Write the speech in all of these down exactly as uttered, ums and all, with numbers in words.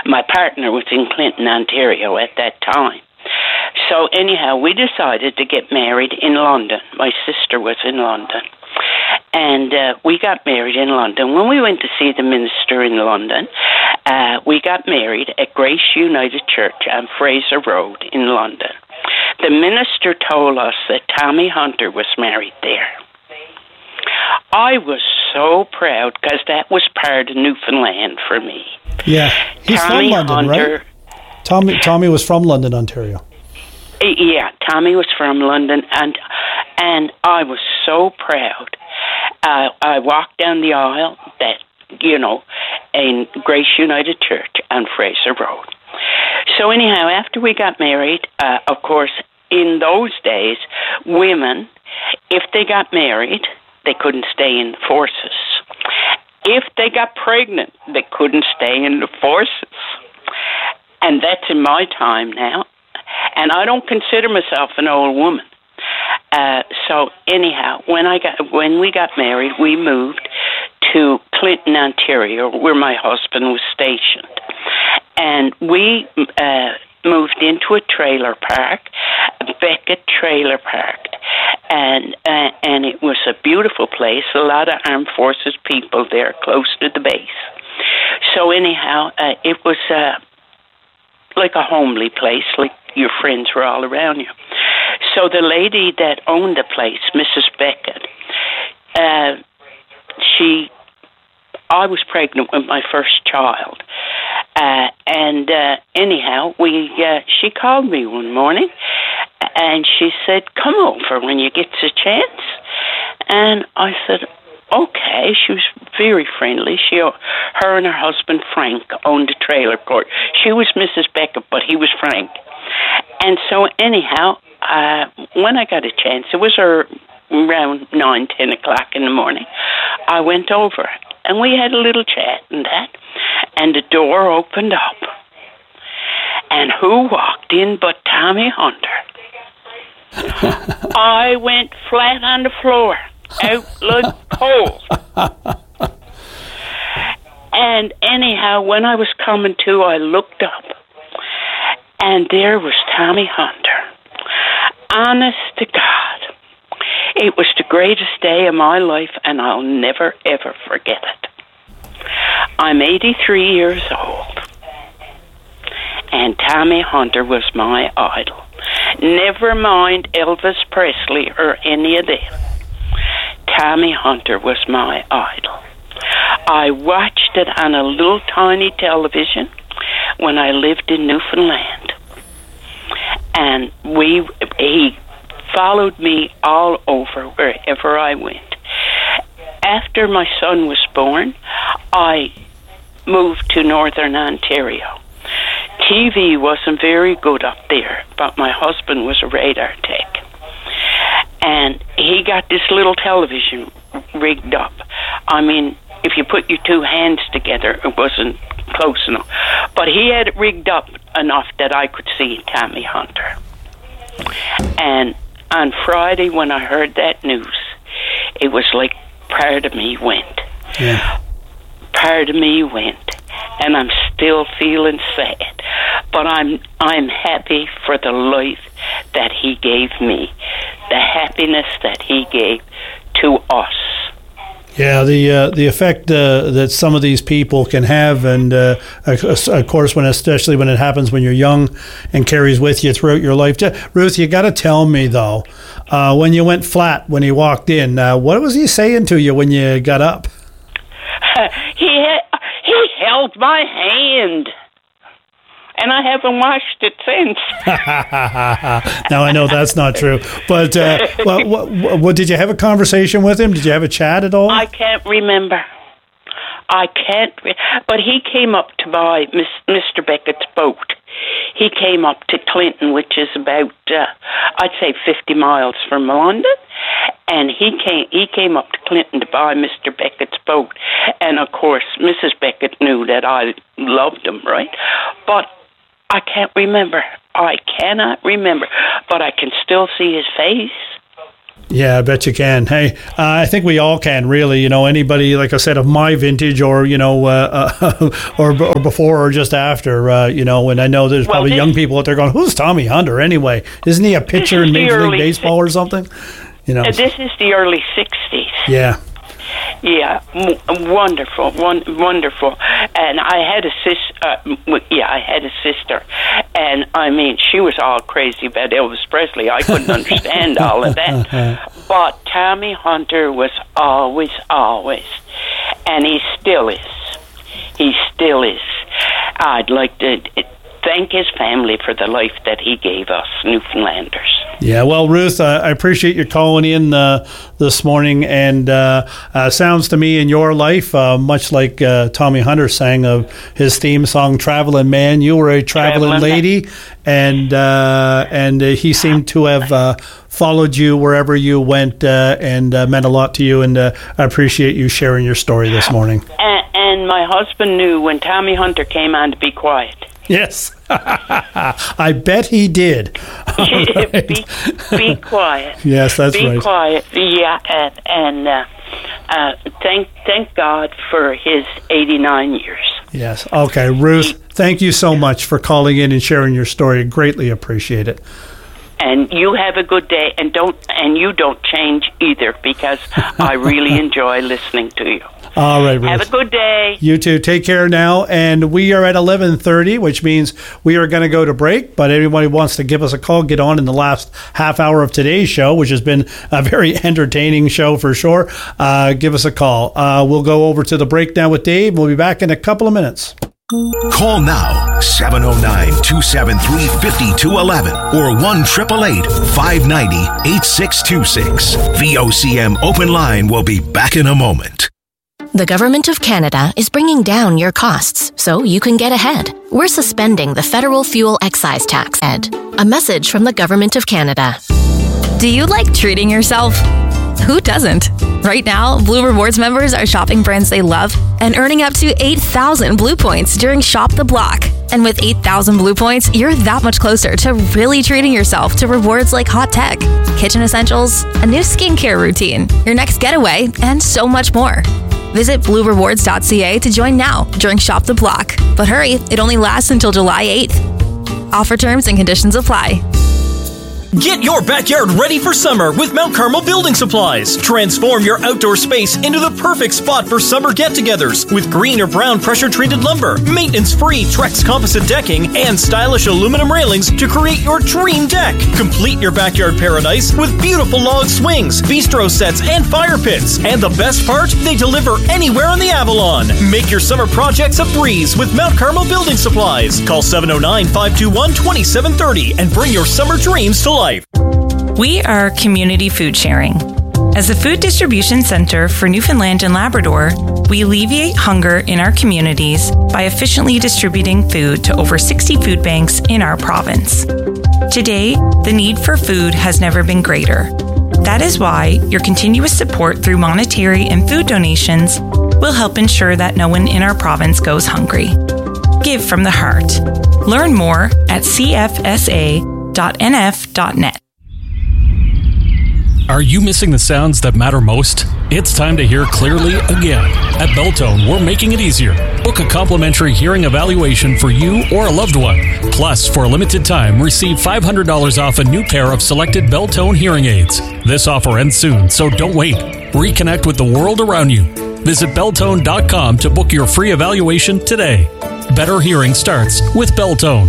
My partner was in Clinton, Ontario at that time. So anyhow, we decided to get married in London. My sister was in London. And uh, we got married in London. When we went to see the minister in London, uh, we got married at Grace United Church on Fraser Road in London. The minister told us that Tommy Hunter was married there. I was so proud because that was part of Newfoundland for me. Yeah, he's Tommy from London, Hunter, right? Tommy Tommy was from London, Ontario. Yeah, Tommy was from London, and and I was so proud. Uh, I walked down the aisle, that you know, in Grace United Church on Fraser Road. So anyhow, after we got married, uh, of course, in those days, women, if they got married, they couldn't stay in the forces. If they got pregnant, they couldn't stay in the forces. And that's in my time now. And I don't consider myself an old woman. Uh, so anyhow, when I got when we got married, we moved to Clinton, Ontario, where my husband was stationed. And we uh, moved into a trailer park, Beckett Trailer Park. And uh, and it was a beautiful place, a lot of armed forces people there close to the base. So anyhow, uh, it was uh, like a homely place, like your friends were all around you. So the lady that owned the place, Missus Beckett, uh, she, I was pregnant with my first child. Uh, and uh, anyhow, we uh, she called me one morning, and she said, "Come over when you get the chance." And I said, "Okay." She was very friendly. She, her and her husband Frank owned a trailer court. She was Missus Beckett, but he was Frank. And so anyhow, uh, when I got a chance, it was around nine, ten o'clock in the morning. I went over, and we had a little chat and that. And the door opened up, and who walked in but Tommy Hunter? I went flat on the floor, out like cold. And anyhow, when I was coming to, I looked up, and there was Tommy Hunter. Honest to God, it was the greatest day of my life, and I'll never, ever forget it. I'm eighty-three years old, and Tommy Hunter was my idol. Never mind Elvis Presley or any of them. Tommy Hunter was my idol. I watched it on a little tiny television when I lived in Newfoundland. And we he followed me all over wherever I went. After my son was born, I moved to Northern Ontario. T V wasn't very good up there, but my husband was a radar tech. And he got this little television rigged up. I mean, if you put your two hands together, it wasn't close enough. But he had it rigged up enough that I could see Tommy Hunter. And on Friday, when I heard that news, it was like part of me went. Yeah. Part of me went. And I'm still feeling sad. But I'm I'm happy for the life that he gave me. The happiness that he gave to us. Yeah, the uh, the effect uh, that some of these people can have, and uh, of course, when especially when it happens when you're young and carries with you throughout your life. Ruth, you got to tell me though, uh, when you went flat when he walked in, uh, what was he saying to you when you got up? he he held my hand. And I haven't washed it since. Now, I know that's not true. But uh, well, what, what, did you have a conversation with him? Did you have a chat at all? I can't remember. I can't. Re- but he came up to buy Miss, Mister Beckett's boat. He came up to Clinton, which is about, uh, I'd say, fifty miles from London. And he came He came up to Clinton to buy Mister Beckett's boat. And, of course, Missus Beckett knew that I loved him, right? But I can't remember. I cannot remember. But I can still see his face. Yeah, I bet you can. Hey, uh, I think we all can, really. You know, anybody, like I said, of my vintage, or you know, uh, uh, or, or before, or just after. Uh, you know, and I know there's Well, probably this- young people out there going, "Who's Tommy Hunter anyway? Isn't he a pitcher is in the Major League early Baseball or something?" You know. Uh, this is the early sixties. Yeah. Yeah, m- wonderful, one, wonderful. And I had a sis. Uh, m- yeah, I had a sister, and I mean, she was all crazy about Elvis Presley. I couldn't understand all of that. But Tommy Hunter was always, always, and he still is. He still is. I'd like to thank his family for the life that he gave us, Newfoundlanders. Yeah, well, Ruth, uh, I appreciate you calling in uh, this morning, and uh, uh, sounds to me in your life, uh, much like uh, Tommy Hunter sang of his theme song, "Traveling Man," you were a traveling, Traveling lady, man. and uh, and uh, he seemed to have uh, followed you wherever you went, uh, and uh, meant a lot to you, and uh, I appreciate you sharing your story this morning. And, and my husband knew when Tommy Hunter came on to be quiet. Yes, I bet he did. Right. be, be quiet. Yes, that's be right. Be quiet. Yeah, and, and uh, uh, thank thank God for his eighty-nine years. Yes. Okay, Ruth, thank you so much for calling in and sharing your story. Greatly appreciate it. And you have a good day, and don't and you don't change either, because I really enjoy listening to you. All right, Ruth. Have a good day. You too. Take care now. And we are at eleven thirty, which means we are going to go to break. But anybody wants to give us a call, get on in the last half hour of today's show, which has been a very entertaining show for sure. Uh, give us a call. Uh, we'll go over to the breakdown with Dave. We'll be back in a couple of minutes. Call now, seven oh nine, two seven three, five two one one or one eight eight eight, five nine zero, eight six two six. V O C M Open Line will be back in a moment. The Government of Canada is bringing down your costs so you can get ahead. We're suspending the federal fuel excise tax. Ed, a message from the Government of Canada. Do you like treating yourself? Who doesn't? Right now, Blue Rewards members are shopping brands they love and earning up to eight thousand Blue Points during Shop the Block. And with eight thousand Blue Points, you're that much closer to really treating yourself to rewards like hot tech, kitchen essentials, a new skincare routine, your next getaway, and so much more. Visit blue rewards dot c a to join now during Shop the Block. But hurry, it only lasts until July eighth. Offer terms and conditions apply. Get your backyard ready for summer with Mount Carmel Building Supplies. Transform your outdoor space into the perfect spot for summer get-togethers with green or brown pressure-treated lumber, maintenance-free Trex composite decking, and stylish aluminum railings to create your dream deck. Complete your backyard paradise with beautiful log swings, bistro sets, and fire pits. And the best part? They deliver anywhere on the Avalon. Make your summer projects a breeze with Mount Carmel Building Supplies. Call seven oh nine, five two one, two seven three oh and bring your summer dreams to life. We are Community Food Sharing. As a food distribution center for Newfoundland and Labrador, we alleviate hunger in our communities by efficiently distributing food to over sixty food banks in our province. Today, the need for food has never been greater. That is why your continuous support through monetary and food donations will help ensure that no one in our province goes hungry. Give from the heart. Learn more at c f s a dot n f dot net. Are you missing the sounds that matter most? It's time to hear clearly again. At Belltone, we're making it easier. Book a complimentary hearing evaluation for you or a loved one. Plus, for a limited time, receive five hundred dollars off a new pair of selected Belltone hearing aids. This offer ends soon, so don't wait. Reconnect with the world around you. Visit Belltone dot com to book your free evaluation today. Better hearing starts with Belltone.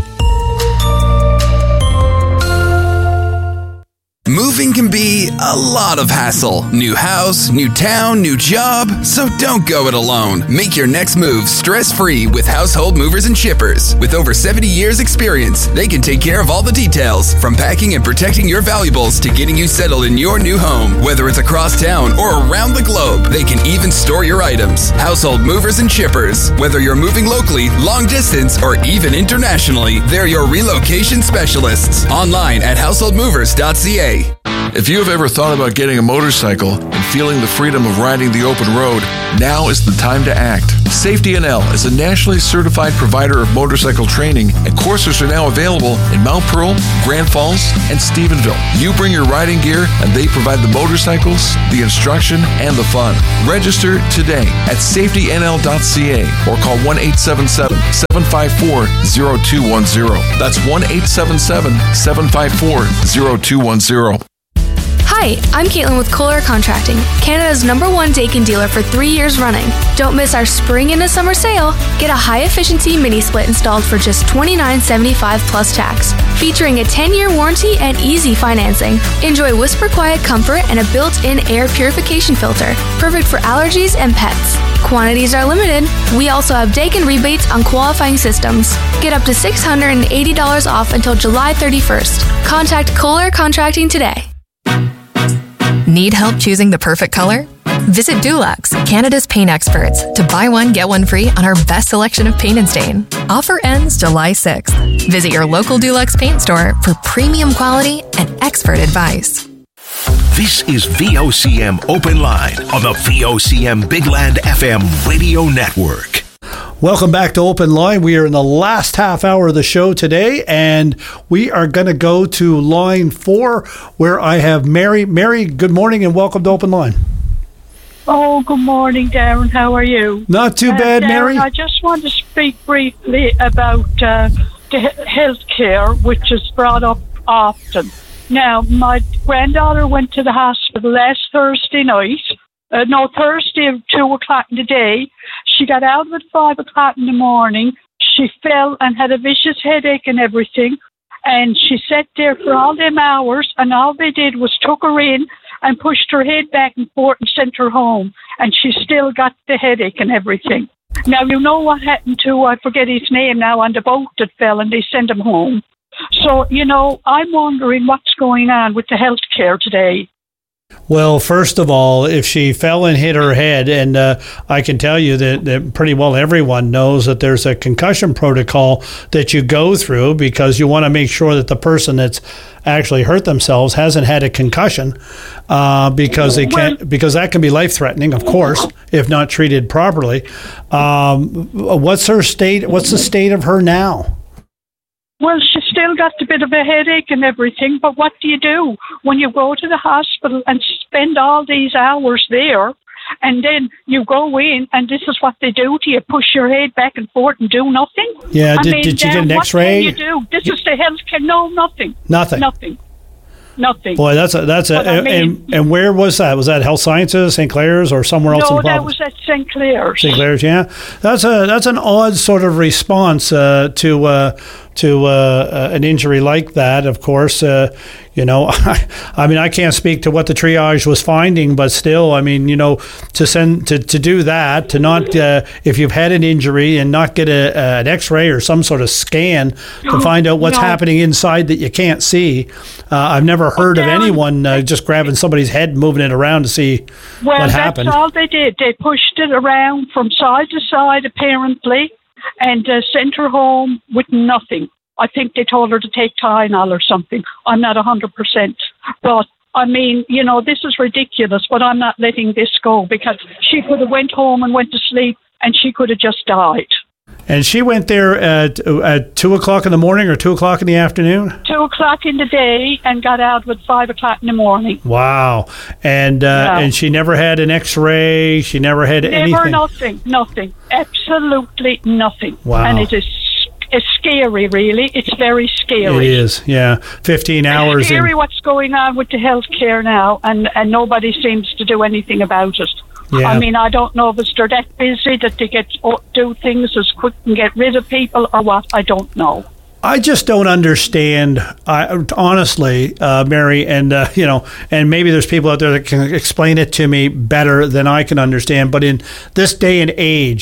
Moving can be a lot of hassle. New house, new town, new job. So don't go it alone. Make your next move stress-free with Household Movers and Shippers. With over seventy years experience, they can take care of all the details, from packing and protecting your valuables to getting you settled in your new home. Whether it's across town or around the globe, they can even store your items. Household Movers and Shippers. Whether you're moving locally, long distance, or even internationally, they're your relocation specialists. Online at household movers dot c a. today. If you have ever thought about getting a motorcycle and feeling the freedom of riding the open road, now is the time to act. Safety N L is a nationally certified provider of motorcycle training, and courses are now available in Mount Pearl, Grand Falls, and Stephenville. You bring your riding gear, and they provide the motorcycles, the instruction, and the fun. Register today at safety n l dot c a or call one eight seven seven, seven five four, zero two one zero. That's one eight seven seven, seven five four, zero two one zero. Hi, I'm Caitlin with Kohler Contracting, Canada's number one Daikin dealer for three years running. Don't miss our spring into summer sale. Get a high-efficiency mini-split installed for just twenty-nine seventy-five plus tax, featuring a ten-year warranty and easy financing. Enjoy whisper-quiet comfort and a built-in air purification filter, perfect for allergies and pets. Quantities are limited. We also have Daikin rebates on qualifying systems. Get up to six hundred eighty dollars off until July thirty-first. Contact Kohler Contracting today. Need help choosing the perfect color? Visit Dulux, Canada's paint experts, to buy one, get one free on our best selection of paint and stain. Offer ends July sixth. Visit your local Dulux paint store for premium quality and expert advice. This is V O C M Open Line on the V O C M Big Land F M radio network. Welcome back to Open Line. We are in the last half hour of the show today, and we are going to go to line four, where I have Mary. Mary, good morning and welcome to Open Line. Oh, good morning, Darren. How are you? Not too bad, uh, Darren, Mary. I just want to speak briefly about uh, the health care, which is brought up often. Now, my granddaughter went to the hospital last Thursday night. Uh, no, Thursday at two o'clock in the day. She got out at five o'clock in the morning. She fell and had a vicious headache and everything. And she sat there for all them hours, and all they did was took her in and pushed her head back and forth and sent her home. And she still got the headache and everything. Now, you know what happened to, I forget his name now, on the boat that fell, and they sent him home. So, you know, I'm wondering what's going on with the health care today. Well, first of all, if she fell and hit her head, and uh, I can tell you that, that pretty well everyone knows that there's a concussion protocol that you go through, because you want to make sure that the person that's actually hurt themselves hasn't had a concussion, uh, because they can't, because that can be life-threatening, of course, if not treated properly. Um, what's her state? What's the state of her now? Well, she still got a bit of a headache and everything, but what do you do when you go to the hospital and spend all these hours there, and then you go in and this is what they do to you, push your head back and forth and do nothing? Yeah, I did, mean, did you get an what x-ray? What can you do? This is the health care. No, nothing. Nothing. Nothing. Nothing. Boy, that's a, that's a, I mean, and, and where was that? Was that Health Sciences, Saint Clair's, or somewhere else in No, the that province? was at Saint Clair's. Saint Clair's, yeah. That's a that's an odd sort of response uh, to uh, to uh, an injury like that. Of course, uh, you know, I, I mean, I can't speak to what the triage was finding, but still, I mean, you know, to send to, to do that, to not uh, if you've had an injury and not get a, a, an X-ray or some sort of scan to find out what's No. happening inside that you can't see. Uh, I've never heard of anyone uh, just grabbing somebody's head and moving it around to see Well, what that's happened. all they did. They pushed it around from side to side, apparently, and uh, sent her home with nothing. I think they told her to take Tylenol or something. I'm not one hundred percent. But, I mean, you know, this is ridiculous, but I'm not letting this go, because she could have went home and went to sleep, and she could have just died. And she went there at at two o'clock in the morning or two o'clock in the afternoon? Two o'clock in the day and got out at five o'clock in the morning. Wow. And uh, Yeah. and she never had an X-ray. She never had Never anything. nothing, nothing, absolutely nothing. Wow. And it is it's scary, really. It's very scary. It is, yeah. fifteen hours. It's scary in, what's going on with the healthcare now, and, and nobody seems to do anything about it. Yeah. I mean, I don't know if it's they're that busy that they get do things as quick and get rid of people or what. I don't know. I just don't understand, I, honestly, uh, Mary, and uh, you know, and maybe there's people out there that can explain it to me better than I can understand. But in this day and age,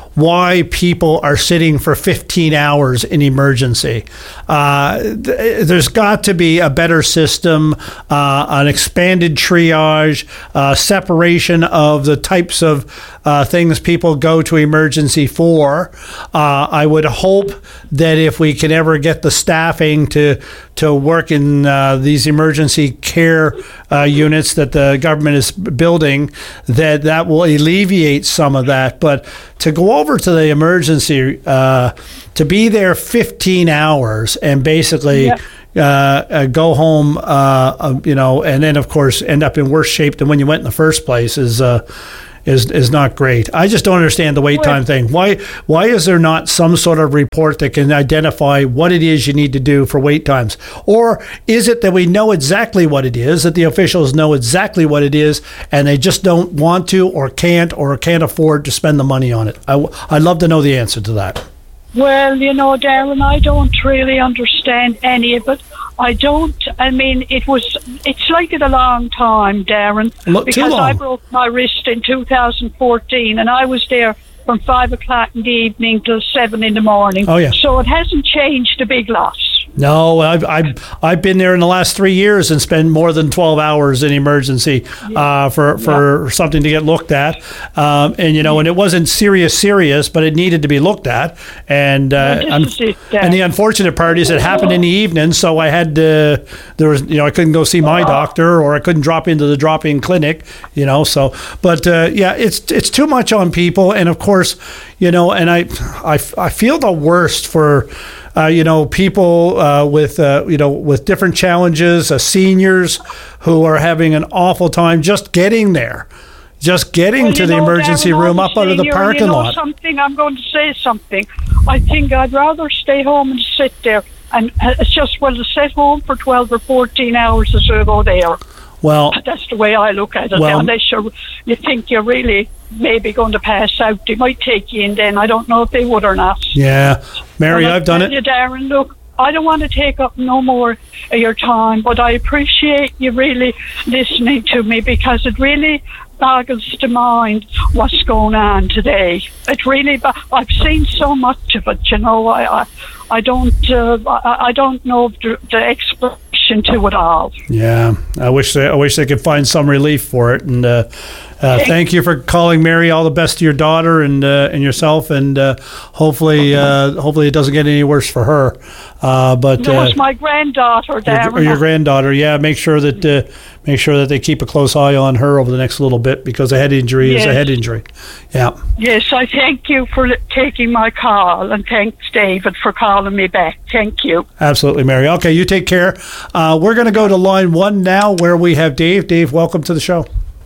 why people are sitting for fifteen hours in emergency. Uh, th- there's got to be a better system, uh, an expanded triage, uh, separation of the types of uh, things people go to emergency for. Uh, I would hope that if we can ever get the staffing to to work in uh, these emergency care uh, units that the government is building, that that will alleviate some of that. But to go over to the emergency, uh, to be there fifteen hours and basically yeah. uh, uh, go home, uh, uh, you know, and then, of course, end up in worse shape than when you went in the first place is uh, is is not great. I just don't understand the wait time thing. Why why is there not some sort of report that can identify what it is you need to do for wait times? Or is it that we know exactly what it is, that the officials know exactly what it is, and they just don't want to or can't or can't afford to spend the money on it? I, I'd love to know the answer to that. Well, you know, Darren, I don't really understand any of it. I don't, I mean, it was, it's like it a long time, Darren, Look, because long. I broke my wrist in two thousand fourteen and I was there from five o'clock in the evening till seven in the morning. Oh, yeah. So it hasn't changed a big lot. No, I've, I've I've been there in the last three years and spent more than twelve hours in emergency uh, for for yeah. something to get looked at, um, and you know, and it wasn't serious, serious, but it needed to be looked at, and uh, well, un- it, and the unfortunate part is it happened in the evening, so I had to, there was you know I couldn't go see my doctor or I couldn't drop into the drop-in clinic, you know, so but uh, yeah, it's it's too much on people, and of course, you know, and I I, I feel the worst for. Uh, you know, people uh, with uh, you know with different challenges, uh, seniors who are having an awful time just getting there, just getting well, to the know, emergency Darren, room up out of the senior, parking you know lot. Something I'm going to say something. I think I'd rather stay home and sit there, and it's just well to sit home for twelve or fourteen hours as to go there. Well, that's the way I look at it. Well, unless you you think you're really maybe going to pass out, they might take you in. Then I don't know if they would or not. Yeah, Mary, well, I've done it. You, Darren, look, I don't want to take up no more of your time, but I appreciate you really listening to me because it really boggles the mind what's going on today. It really, I've seen so much of it. You know, I, I, I don't, uh, I, I don't know the, the explanation to it all. Yeah, I wish they, I wish they could find some relief for it. And uh, uh, thank you for calling, Mary. All the best to your daughter and uh, and yourself, and uh, hopefully, uh, hopefully it doesn't get any worse for her. Uh, but no, uh, it's my granddaughter, Darren. Or your granddaughter, yeah. Make sure that uh, make sure that they keep a close eye on her over the next little bit because a head injury yes. is a head injury. Yeah. Yes, I thank you for taking my call, and thanks, David, for calling me back. Thank you. Absolutely, Mary. Okay, you take care. Uh, we're going to go to line one now, where we have Dave. Dave, welcome to the show.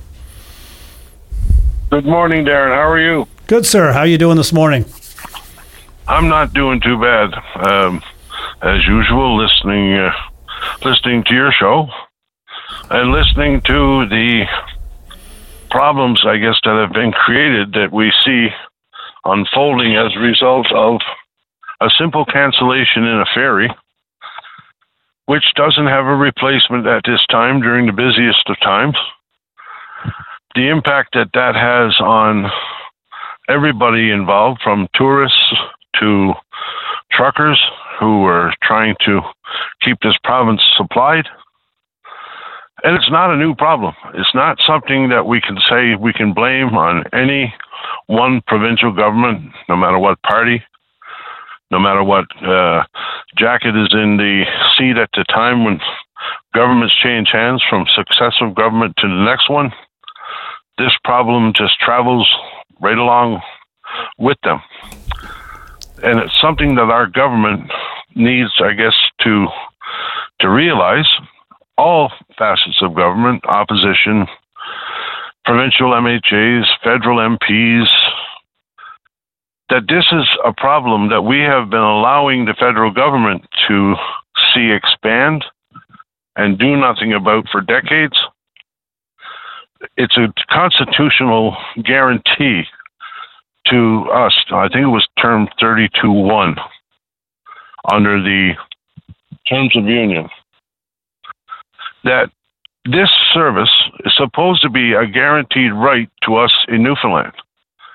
Good morning, Darren. How are you? Good, sir. How are you doing this morning? I'm not doing too bad. Um, as usual, listening, uh, listening to your show and listening to the problems, I guess, that have been created that we see unfolding as a result of a simple cancellation in a ferry, which doesn't have a replacement at this time during the busiest of times. The impact that that has on everybody involved, from tourists to truckers who are trying to keep this province supplied. And it's not a new problem. It's not something that we can say we can blame on any one provincial government, no matter what party, no matter what uh, jacket is in the seat at the time when governments change hands from successive government to the next one. This problem just travels right along with them. And it's something that our government needs, I guess, to to realize, all facets of government, opposition, provincial M H As, federal M Ps, that this is a problem that we have been allowing the federal government to see expand and do nothing about for decades. It's a constitutional guarantee to us. I think it was term thirty-two one under the Terms of Union, that this service is supposed to be a guaranteed right to us in Newfoundland.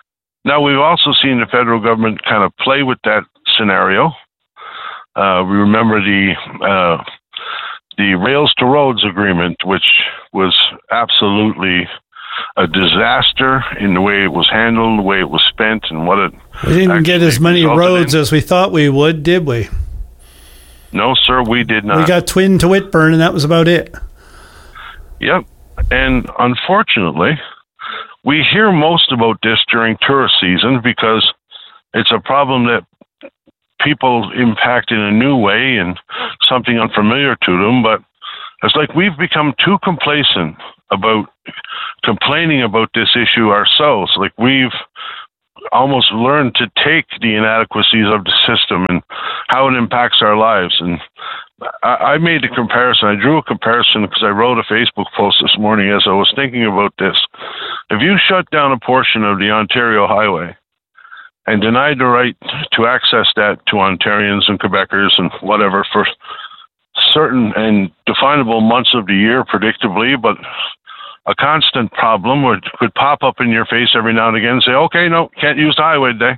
Now, we've also seen the federal government kind of play with that scenario. Uh, we remember the uh, the Rails to Roads agreement, which was absolutely a disaster in the way it was handled, the way it was spent, and what it. We didn't get as many roads in. as we thought we would, did we? No, sir, we did not. We got Twin to Whitburn, and that was about it. Yep. And unfortunately, we hear most about this during tourist season because it's a problem that people impact in a new way and something unfamiliar to them. But it's like we've become too complacent about complaining about this issue ourselves. Like we've almost learned to take the inadequacies of the system and how it impacts our lives. And I, I made a comparison. I drew a comparison because I wrote a Facebook post this morning as I was thinking about this. If you shut down a portion of the Ontario Highway and denied the right to access that to Ontarians and Quebecers and whatever for certain and definable months of the year, predictably, but a constant problem would could pop up in your face every now and again and say, okay, no, can't use the highway today.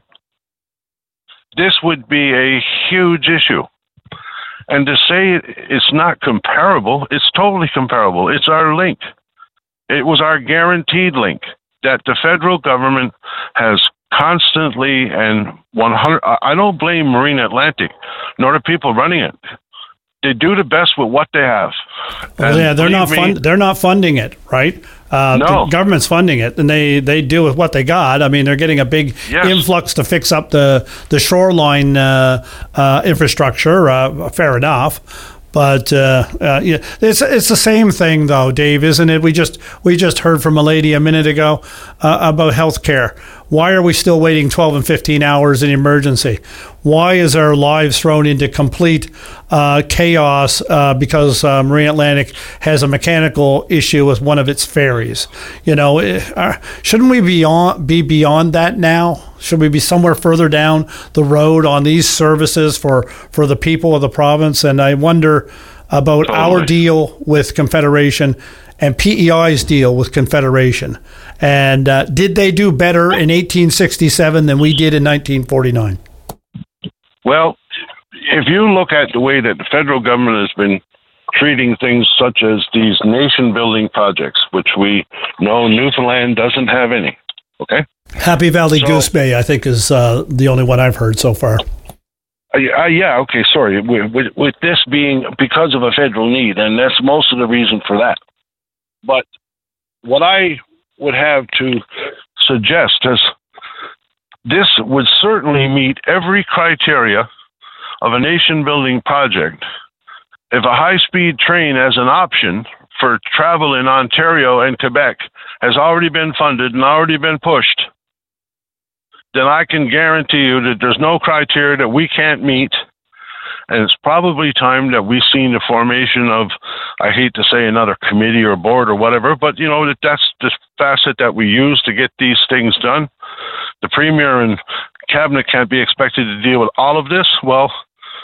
This would be a huge issue. And to say it's not comparable, it's totally comparable. It's our link. It was our guaranteed link that the federal government has constantly and one hundred. I don't blame Marine Atlantic, nor the people running it. They do the best with what they have. Well, yeah, they're not fund, they're not funding it, right? Uh, no. The government's funding it, and they, they deal with what they got. I mean, they're getting a big yes. influx to fix up the the shoreline uh, uh, infrastructure. Uh, fair enough. But uh, uh, yeah, it's it's the same thing, though, Dave, isn't it? We just we just heard from a lady a minute ago uh, about healthcare. Why are we still waiting twelve and fifteen hours in emergency? Why is our lives thrown into complete uh, chaos uh, because uh, Marine Atlantic has a mechanical issue with one of its ferries? You know, uh, shouldn't we be on, be beyond that now? Should we be somewhere further down the road on these services for, for the people of the province? And I wonder about totally. our deal with Confederation and P E I's deal with Confederation. And uh, did they do better in eighteen sixty-seven than we did in nineteen forty-nine? Well, if you look at the way that the federal government has been treating things such as these nation-building projects, which we know Newfoundland doesn't have any, okay? Happy Valley so, Goose Bay, I think, is uh, the only one I've heard so far. Uh, uh, yeah, okay, sorry. With, with, with this being because of a federal need, and that's most of the reason for that. But what I would have to suggest is this would certainly meet every criteria of a nation-building project. If a high-speed train as an option for travel in Ontario and Quebec has already been funded and already been pushed, then I can guarantee you that there's no criteria that we can't meet. And it's probably time that we've seen the formation of, I hate to say another committee or board or whatever, but you know, that that's the facet that we use to get these things done. The Premier and Cabinet can't be expected to deal with all of this. Well,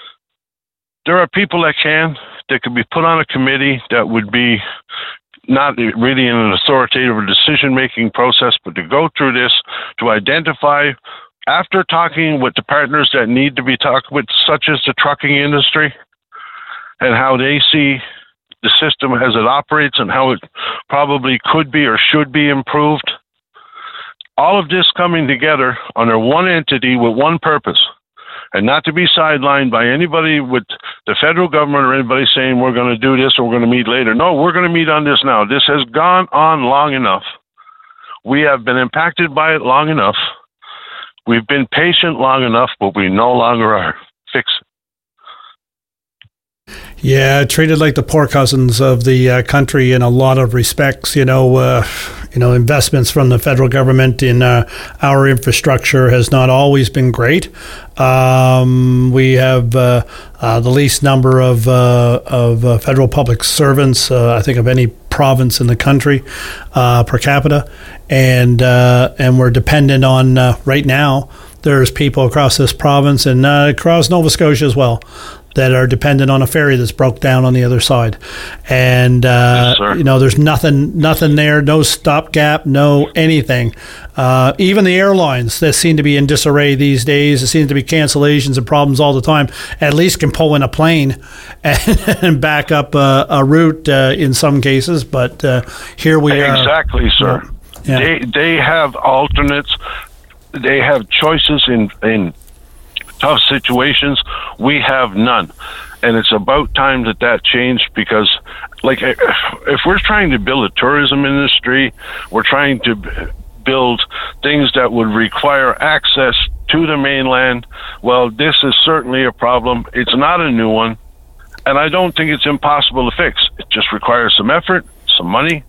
there are people that can, that could be put on a committee that would be not really in an authoritative or decision-making process, but to go through this, to identify, after talking with the partners that need to be talked with, such as the trucking industry, and how they see the system as it operates and how it probably could be or should be improved. All of this coming together under one entity with one purpose, and not to be sidelined by anybody with the federal government or anybody saying we're going to do this or we're going to meet later. No, we're going to meet on this now. This has gone on long enough. We have been impacted by it long enough. We've been patient long enough, but we no longer are. Fix it. Yeah, treated like the poor cousins of the uh, country in a lot of respects. You know, uh, you know, investments from the federal government in uh, our infrastructure has not always been great. Um, we have uh, uh, the least number of uh, of uh, federal public servants, uh, I think, of any province in the country uh, per capita, and uh, and we're dependent on uh, right now. There's people across this province and uh, across Nova Scotia as well that are dependent on a ferry that's broke down on the other side. And, uh, yes, you know, there's nothing nothing there, no stopgap, no anything. Uh, even the airlines that seem to be in disarray these days, there seems to be cancellations and problems all the time, at least can pull in a plane and, and back up uh, a route uh, in some cases. But uh, here we exactly, are. Exactly, sir. Yeah. They, they have alternates. They have choices in, in tough situations. We have none. And it's about time that that changed, because, like, if we're trying to build a tourism industry, we're trying to build things that would require access to the mainland, well, this is certainly a problem. It's not a new one, and I don't think it's impossible to fix. It just requires some effort, some money,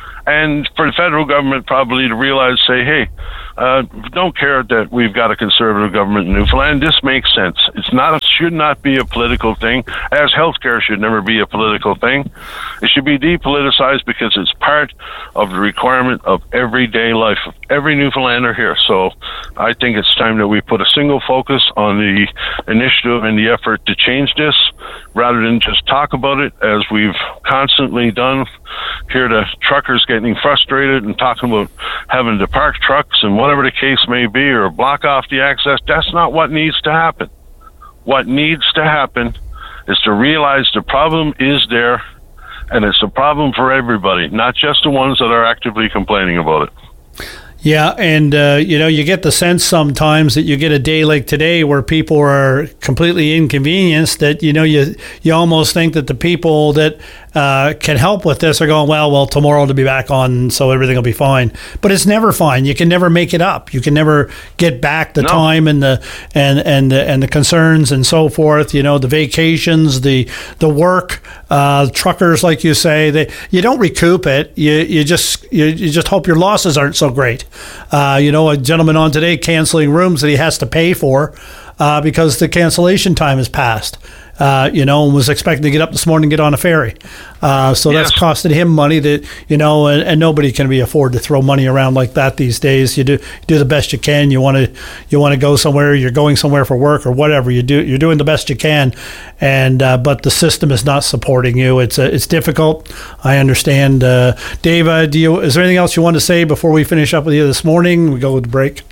and for the federal government probably to realize, say, hey, uh, don't care that we've got a conservative government in Newfoundland. This makes sense. It's not, it should not be a political thing, as healthcare should never be a political thing. It should be depoliticized because it's part of the requirement of everyday life of every Newfoundlander here. So I think it's time that we put a single focus on the initiative and the effort to change this, rather than just talk about it as we've constantly done. Hear the truckers getting frustrated and talking about having to park trucks and whatever the case may be, or block off the access. That's not what needs to happen. What needs to happen is to realize the problem is there, and it's a problem for everybody, not just the ones that are actively complaining about it. Yeah, and, uh, you know, you get the sense sometimes that you get a day like today where people are completely inconvenienced, that, you know, you you almost think that the people that uh, can help with this are going, well, well, tomorrow to be back on, so everything will be fine. But it's never fine. You can never make it up. You can never get back the no. time and the and and the, and the concerns and so forth. You know, the vacations, the the work, uh, truckers, like you say, they you don't recoup it. You you just you, you just hope your losses aren't so great. Uh, you know, a gentleman on today canceling rooms that he has to pay for uh, because the cancellation time has passed. Uh, you know, and was expecting to get up this morning and get on a ferry. Uh, so yes. That's costed him money that, you know, and, and nobody can be afford to throw money around like that these days. You do you do the best you can. You want to you want to go somewhere, you're going somewhere for work or whatever. You do, you're doing the best you can. And uh, but the system is not supporting you. It's uh, it's difficult. I understand. Uh, Dave, uh, do you, is there anything else you want to say before we finish up with you this morning? We go with the break.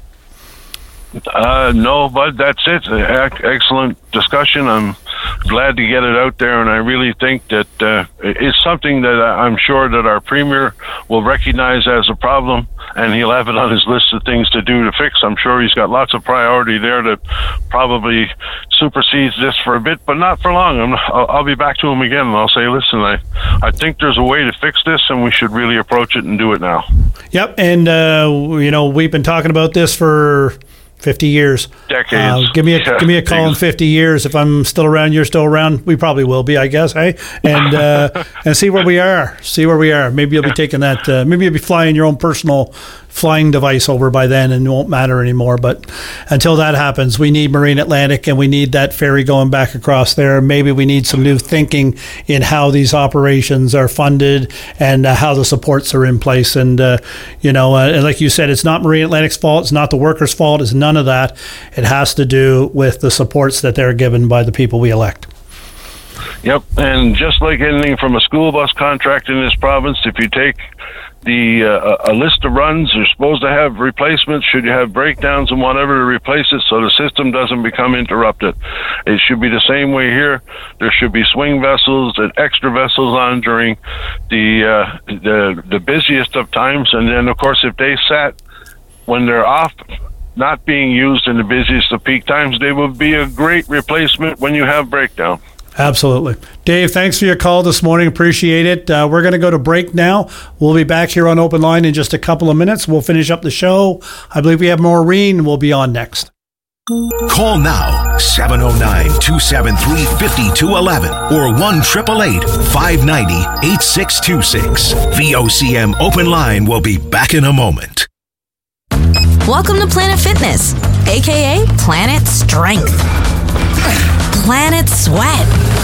Uh, no, but that's it. Excellent discussion. I'm glad to get it out there, and I really think that uh, it's something that I'm sure that our Premier will recognize as a problem, and he'll have it on his list of things to do to fix. I'm sure he's got lots of priority there that probably supersedes this for a bit, but not for long. I'm, I'll, I'll be back to him again, and I'll say, listen, I, I think there's a way to fix this, and we should really approach it and do it now. Yep, and, uh, you know, we've been talking about this for fifty years. Decades. Uh, give me a yeah, give me a call in fifty years. If I'm still around, you're still around. We probably will be, I guess. Hey, and uh, and see where we are. See where we are. Maybe you'll be taking that. Uh, maybe you'll be flying your own personal flying device over by then, and it won't matter anymore. But until that happens, we need Marine Atlantic, and we need that ferry going back across there. Maybe we need some new thinking in how these operations are funded and uh, how the supports are in place. And uh, you know, uh, and like you said, it's not Marine Atlantic's fault. It's not the workers' fault. It's none of that. It has to do with the supports that they're given by the people we elect. Yep, and just like anything from a school bus contract in this province, if you take the uh, a list of runs, you're supposed to have replacements should you have breakdowns and whatever to replace it, so the system doesn't become interrupted. It should be the same way here. There should be swing vessels and extra vessels on during the uh, the the busiest of times, and then of course if they sat when they're off, not being used in the busiest of peak times, they will be a great replacement when you have breakdown. Absolutely. Dave, thanks for your call this morning. Appreciate it. Uh, we're going to go to break now. We'll be back here on Open Line in just a couple of minutes. We'll finish up the show. I believe we have Maureen will be on next. Call now, seven oh nine, two seven three, five two one one or one eight eight eight, five nine zero, eight six two six. V O C M Open Line will be back in a moment. Welcome to Planet Fitness, a k a. Planet Strength. Planet Sweat.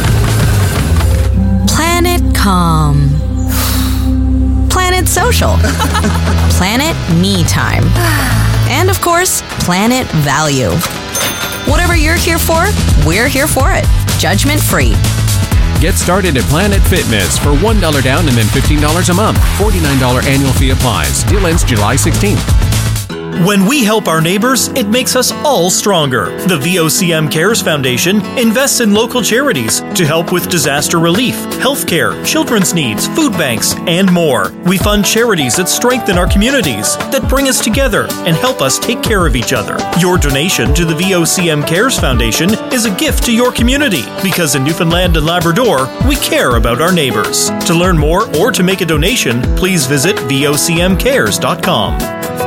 Planet Calm. Planet Social. Planet Me Time. And of course, Planet Value. Whatever you're here for, we're here for it. judgment-free. Get started at Planet Fitness for one dollar down and then fifteen dollars a month. forty-nine dollars annual fee applies. Deal ends July sixteenth. When we help our neighbors, it makes us all stronger. The V O C M Cares Foundation invests in local charities to help with disaster relief, healthcare, children's needs, food banks, and more. We fund charities that strengthen our communities, that bring us together and help us take care of each other. Your donation to the V O C M Cares Foundation is a gift to your community, because in Newfoundland and Labrador, we care about our neighbors. To learn more or to make a donation, please visit V O C M cares dot com.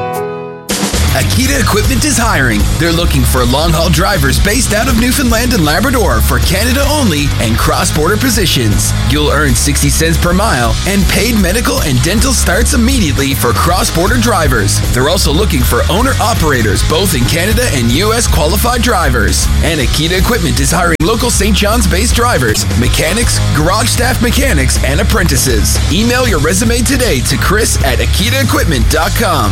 Akita Equipment is hiring. They're looking for long-haul drivers based out of Newfoundland and Labrador for Canada only and cross-border positions. You'll earn sixty cents per mile, and paid medical and dental starts immediately for cross-border drivers. They're also looking for owner-operators, both in Canada and U S qualified drivers. And Akita Equipment is hiring local Saint John's-based drivers, mechanics, garage staff mechanics, and apprentices. Email your resume today to Chris at akita equipment dot com.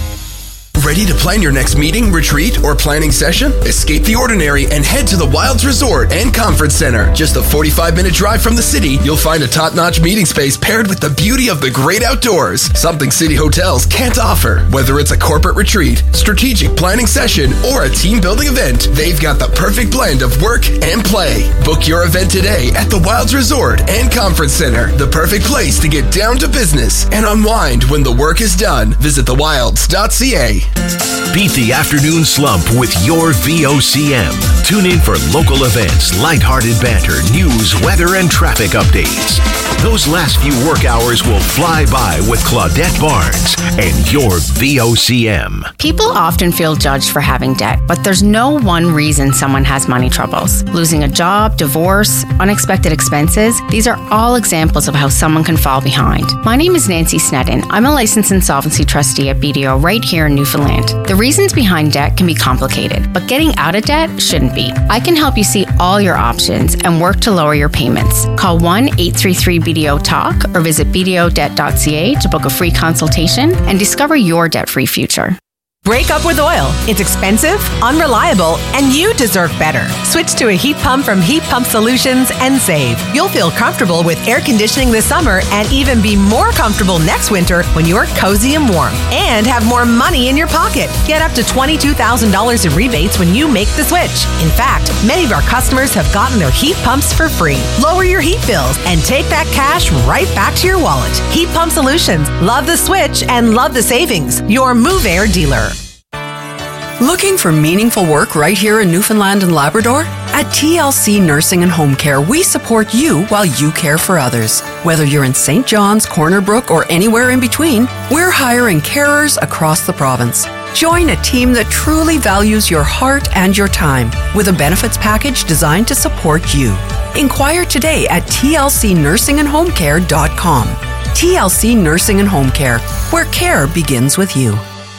Ready to plan your next meeting, retreat, or planning session? Escape the ordinary and head to the Wilds Resort and Conference Center. Just a forty-five minute drive from the city, you'll find a top-notch meeting space paired with the beauty of the great outdoors, something city hotels can't offer. Whether it's a corporate retreat, strategic planning session, or a team-building event, they've got the perfect blend of work and play. Book your event today at the Wilds Resort and Conference Center, the perfect place to get down to business and unwind when the work is done. Visit the wilds dot c a. Beat the afternoon slump with your V O C M. Tune in for local events, lighthearted banter, news, weather, and traffic updates. Those last few work hours will fly by with Claudette Barnes and your V O C M. People often feel judged for having debt, but there's no one reason someone has money troubles. Losing a job, divorce, unexpected expenses, these are all examples of how someone can fall behind. My name is Nancy Snedden. I'm a licensed insolvency trustee at B D O right here in Newfoundland. The reasons behind debt can be complicated, but getting out of debt shouldn't be. I can help you see all your options and work to lower your payments. Call one eight three three B D O talk or visit b d o debt dot c a to book a free consultation and discover your debt-free future. Break up with oil. It's expensive, unreliable, and you deserve better. Switch to a heat pump from Heat Pump Solutions and save. You'll feel comfortable with air conditioning this summer and even be more comfortable next winter when you're cozy and warm. And have more money in your pocket. Get up to twenty-two thousand dollars in rebates when you make the switch. In fact, many of our customers have gotten their heat pumps for free. Lower your heat bills and take that cash right back to your wallet. Heat Pump Solutions. Love the switch and love the savings. Your Move Air dealer. Looking for meaningful work right here in Newfoundland and Labrador? At T L C Nursing and Home Care, we support you while you care for others. Whether you're in Saint John's, Corner Brook, or anywhere in between, we're hiring carers across the province. Join a team that truly values your heart and your time with a benefits package designed to support you. Inquire today at t l c nursing and home care dot com. T L C Nursing and Home Care, where care begins with you.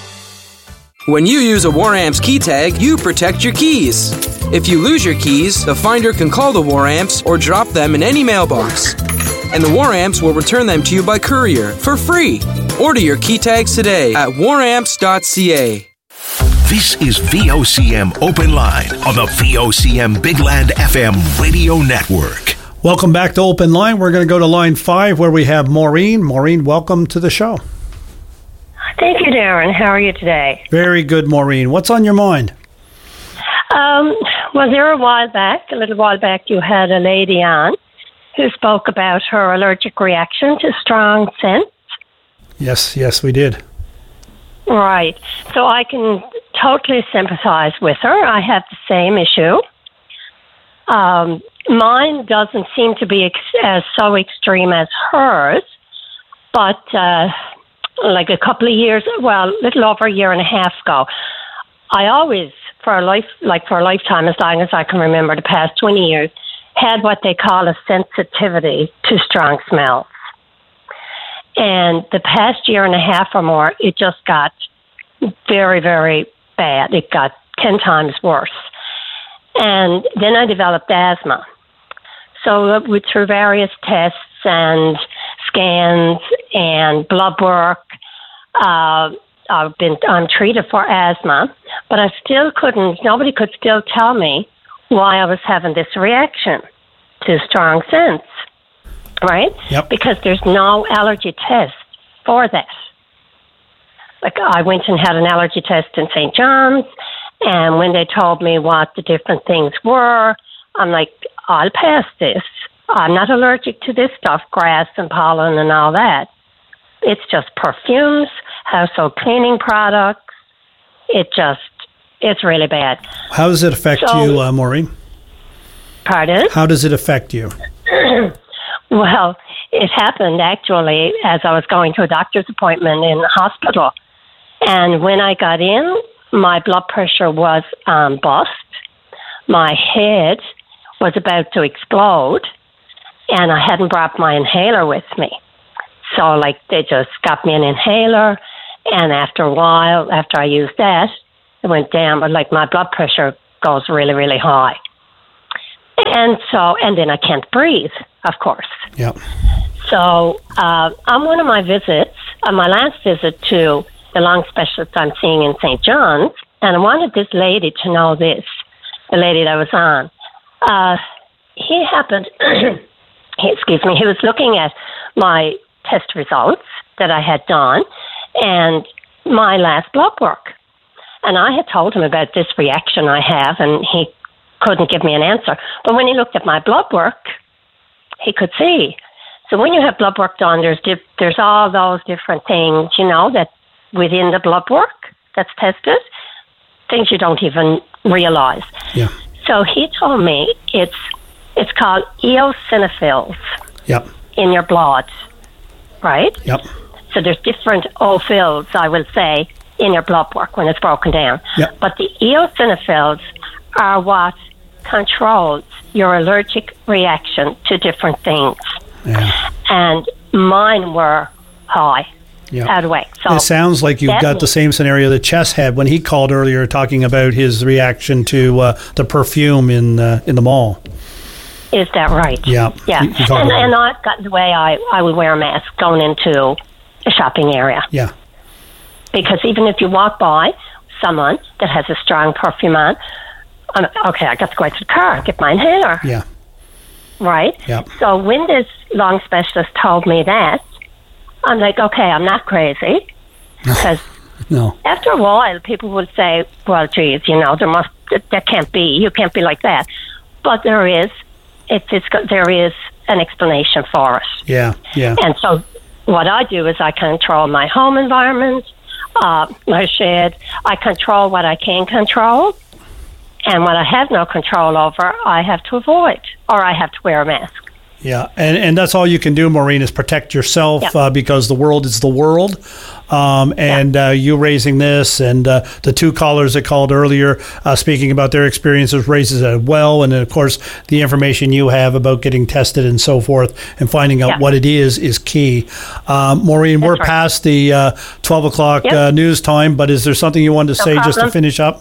When you use a WarAmps key tag, you protect your keys. If you lose your keys, the finder can call the WarAmps or drop them in any mailbox. And the WarAmps will return them to you by courier for free. Order your key tags today at war amps dot c a. This is V O C M Open Line on the V O C M Big Land F M radio network. Welcome back to Open Line. We're going to go to line five where we have Maureen. Maureen, welcome to the show. Thank you, Darren. How are you today? Very good, Maureen. What's on your mind? Um, well, there a while back, a little while back, you had a lady on who spoke about her allergic reaction to strong scents. Yes, yes, we did. Right. So I can totally sympathize with her. I have the same issue. Um, mine doesn't seem to be ex- as so extreme as hers, but... Uh, like a couple of years, well, a little over a year and a half ago, I always, for a life, like for a lifetime, as long as I can remember, the past twenty years, had what they call a sensitivity to strong smells. And the past year and a half or more, it just got very, very bad. It got ten times worse. And then I developed asthma. So we, through various tests and scans and blood work, uh, I've been I'm treated for asthma, but I still couldn't. Nobody could still tell me why I was having this reaction to strong scents, right? Yep. Because there's no allergy test for that. Like, I went and had an allergy test in Saint John's, and when they told me what the different things were, I'm like, I'll pass this. I'm not allergic to this stuff, grass and pollen and all that. It's just perfumes, household cleaning products. It just, it's really bad. How does it affect So- you, uh, Maureen? Pardon? How does it affect you? Well, it happened actually as I was going to a doctor's appointment in the hospital. And when I got in, my blood pressure was um, bust. My head was about to explode, and I hadn't brought my inhaler with me. So, like, they just got me an inhaler, and after a while, after I used that, it went down, but, like, my blood pressure goes really, really high. And so, and then I can't breathe, of course. Yep. So, uh, on one of my visits, on my last visit to the lung specialist I'm seeing in Saint John's, and I wanted this lady to know this, the lady that was on. Uh, he happened, he, excuse me, he was looking at my test results that I had done and my last blood work. And I had told him about this reaction I have, and he couldn't give me an answer. But when he looked at my blood work, he could see. So when you have blood work done, there's dip, there's all those different things, you know, that within the blood work that's tested, things you don't even realize. Yeah. So he told me it's it's called eosinophils Yep. in your blood, right? Yep. So there's different ophils, I will say, in your blood work when it's broken down. Yep. But the eosinophils are what controls your allergic reaction to different things. Yeah. And mine were high, Yeah. out of whack. So It sounds like you've that got the means- same scenario that Chess had when he called earlier, talking about his reaction to uh, the perfume in uh, in the mall. Is that right? Yeah. Yeah. You- you called And, it. and I've gotten the way I, I would wear a mask going into a shopping area. Yeah. Because even if you walk by someone that has a strong perfume on, I'm, okay, I got to go out to the car, get my inhaler. Yeah. Right? Yeah. So when this lung specialist told me that, I'm like, okay, I'm not crazy. Because No. after a while, people would say, well, geez, you know, there must, that can't be, you can't be like that. But there is, it's, it's, got- there is an explanation for it. Yeah. Yeah. And so what I do is I control my home environment, uh, my shed. I control what I can control. And what I have no control over, I have to avoid, or I have to wear a mask. Yeah, and and that's all you can do, Maureen, is protect yourself Yeah. uh, because the world is the world. Um, and uh, you raising this, and uh, the two callers that called earlier, uh, speaking about their experiences, raises it well. And then, of course, the information you have about getting tested and so forth, and finding out Yeah. what it is, is key. Um, Maureen, we're right. past the uh, twelve o'clock Yep. uh, news time, but is there something you wanted to No say just to problem. finish up?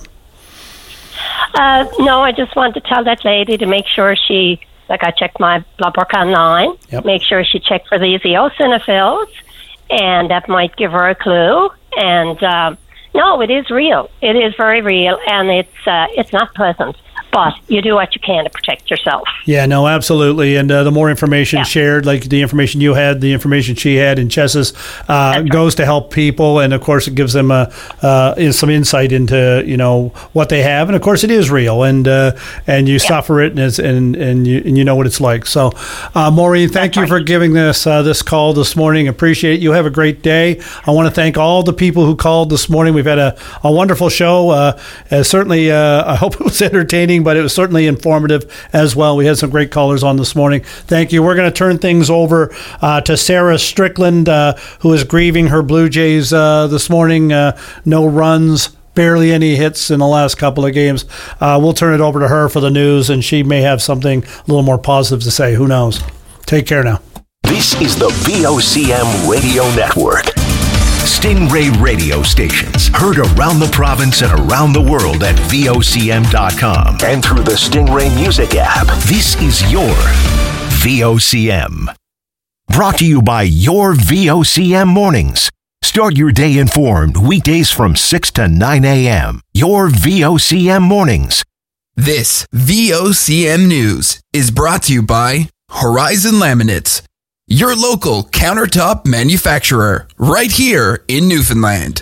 Uh, no, I just wanted to tell that lady to make sure she, like I checked my blood work online, Yep. make sure she checked for these eosinophils, and that might give her a clue. And um, no, it is real. It is very real, and it's uh, it's not pleasant. But you do what you can to protect yourself. Yeah, no, absolutely. And uh, the more information shared, like the information you had, the information she had, and Chess's, uh, goes to help people. And of course, it gives them a, uh, some insight into, you know, what they have. And of course, it is real, and uh, and you suffer it, and it's, and and you and you know what it's like. So, uh, Maureen, thank you for giving this uh, this call this morning. Appreciate it. You have a great day. I want to thank all the people who called this morning. We've had a, a wonderful show. Uh, uh, certainly, uh, I hope it was entertaining, but it was certainly informative as well. We had some great callers on this morning. Thank you. We're going to turn things over uh, to Sarah Strickland, uh, who is grieving her Blue Jays uh, this morning. Uh, no runs, barely any hits in the last couple of games. Uh, we'll turn it over to her for the news, and she may have something a little more positive to say. Who knows? Take care now. This is the V O C M Radio Network. Stingray radio stations heard around the province and around the world at V O C M dot com and through the Stingray Music app. This is your V O C M. Brought to you by your V O C M Mornings. Start your day informed weekdays from six to nine a.m. Your V O C M Mornings. This V O C M News is brought to you by Horizon Laminates, your local countertop manufacturer, right here in Newfoundland.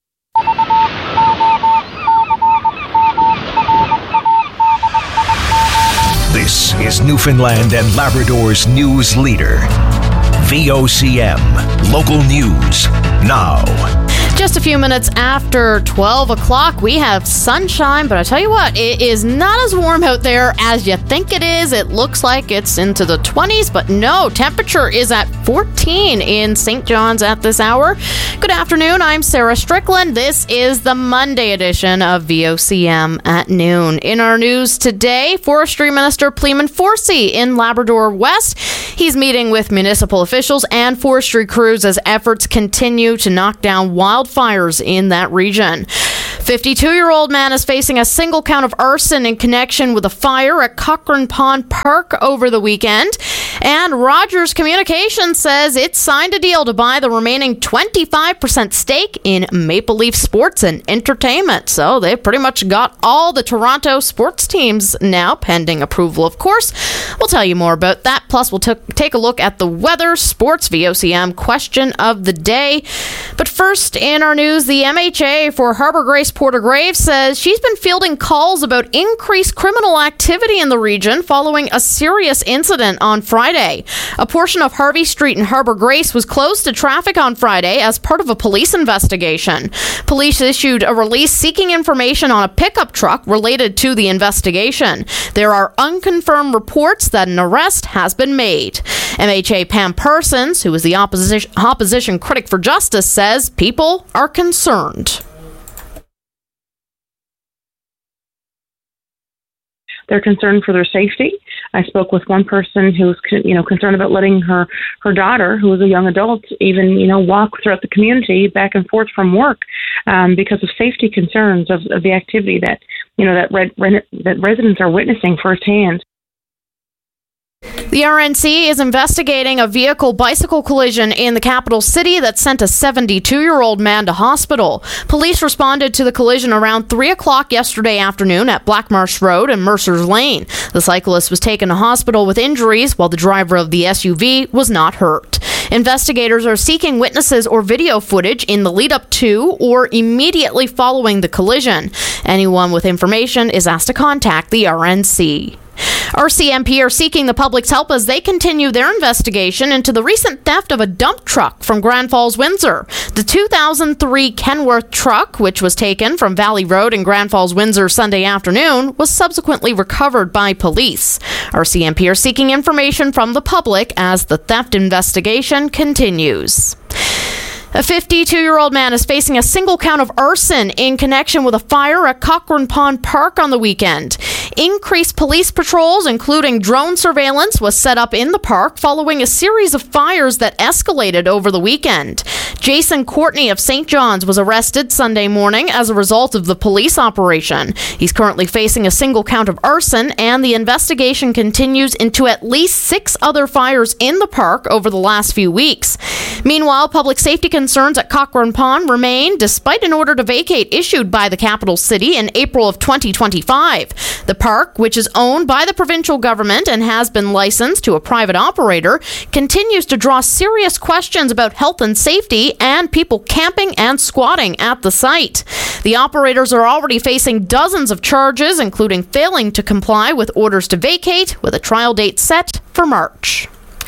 This is Newfoundland and Labrador's news leader. V O C M, local news, now. Just a few minutes after twelve o'clock, we have sunshine, but I tell you what, it is not as warm out there as you think it is. It looks like it's into the twenties, but no, temperature is at fourteen in Saint John's at this hour. Good afternoon, I'm Sarah Strickland. This is the Monday edition of V O C M at noon. In our news today, Forestry Minister Pleeman Forsey in Labrador West. He's meeting with municipal officials and forestry crews as efforts continue to knock down wildfires in that region. fifty-two-year-old man is facing a single count of arson in connection with a fire at Cochrane Pond Park over the weekend. And Rogers Communications says it signed a deal to buy the remaining twenty-five percent stake in Maple Leaf Sports and Entertainment. So they've pretty much got all the Toronto sports teams now, pending approval, of course. We'll tell you more about that. Plus, we'll t- take a look at the weather, sports, V O C M question of the day. But first, in our news, the M H A for Harbour Grace Porter-Graves says she's been fielding calls about increased criminal activity in the region following a serious incident on Friday. A portion of Harvey Street in Harbour Grace was closed to traffic on Friday as part of a police investigation. Police issued a release seeking information on a pickup truck related to the investigation. There are unconfirmed reports that an arrest has been made. M H A Pam Parsons, who is the opposition, opposition critic for justice, says people are concerned. They're concerned for their safety. I spoke with one person who was, you know, concerned about letting her, her daughter, who was a young adult, even, you know, walk throughout the community back and forth from work um, because of safety concerns of, of the activity that, you know, that, red, that residents are witnessing firsthand. The R N C is investigating a vehicle-bicycle collision in the capital city that sent a seventy-two-year-old man to hospital. Police responded to the collision around three o'clock yesterday afternoon at Blackmarsh Road and Mercer's Lane. The cyclist was taken to hospital with injuries, while the driver of the S U V was not hurt. Investigators are seeking witnesses or video footage in the lead-up to or immediately following the collision. Anyone with information is asked to contact the R N C. R C M P are seeking the public's help as they continue their investigation into the recent theft of a dump truck from Grand Falls, Windsor. The two thousand three Kenworth truck, which was taken from Valley Road in Grand Falls, Windsor Sunday afternoon, was subsequently recovered by police. R C M P are seeking information from the public as the theft investigation continues. A fifty-two-year-old man is facing a single count of arson in connection with a fire at Cochrane Pond Park on the weekend. Increased police patrols, including drone surveillance, was set up in the park following a series of fires that escalated over the weekend. Jason Courtney of Saint John's was arrested Sunday morning as a result of the police operation. He's currently facing a single count of arson, and the investigation continues into at least six other fires in the park over the last few weeks. Meanwhile, public safety concerns at Cochrane Pond remain despite an order to vacate issued by the capital city in April of twenty twenty-five. The park, which is owned by the provincial government and has been licensed to a private operator, continues to draw serious questions about health and safety and people camping and squatting at the site. The operators are already facing dozens of charges, including failing to comply with orders to vacate, with a trial date set for March.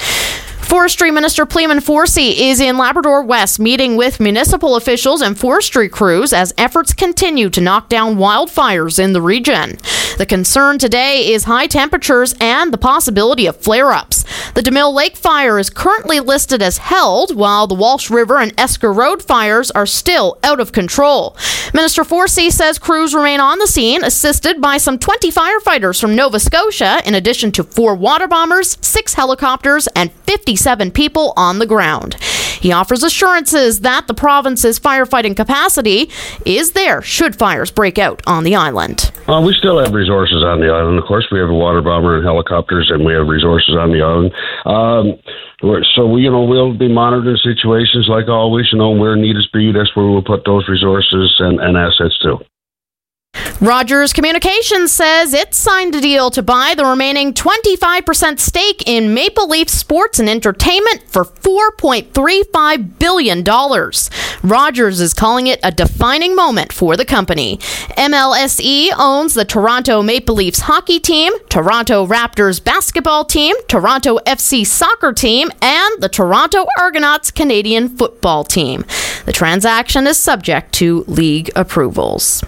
Forestry Minister Pleeman Forsey is in Labrador West meeting with municipal officials and forestry crews as efforts continue to knock down wildfires in the region. The concern today is high temperatures and the possibility of flare-ups. The DeMille Lake fire is currently listed as held, while the Walsh River and Esker Road fires are still out of control. Minister Forsey says crews remain on the scene, assisted by some twenty firefighters from Nova Scotia, in addition to four water bombers, six helicopters, and fifty-seven people on the ground. He offers assurances that the province's firefighting capacity is there should fires break out on the island. Uh, we still have resources on the island. Of course, we have a water bomber and helicopters, and we have resources on the island. Um, so, we, you know, we'll be monitoring situations like always. You know, where need is be, that's where we'll put those resources and, and assets to. Rogers Communications says it signed a deal to buy the remaining twenty-five percent stake in Maple Leaf Sports and Entertainment for four point three five billion dollars. Rogers is calling it a defining moment for the company. M L S E owns the Toronto Maple Leafs hockey team, Toronto Raptors basketball team, Toronto F C soccer team, and the Toronto Argonauts Canadian football team. The transaction is subject to league approvals.